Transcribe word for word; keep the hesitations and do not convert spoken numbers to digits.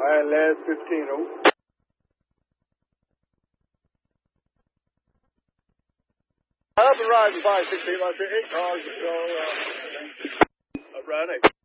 right, last fifteen. Oh. Up and riding five sixteen, I see eight cars, so, uh, up riding eight.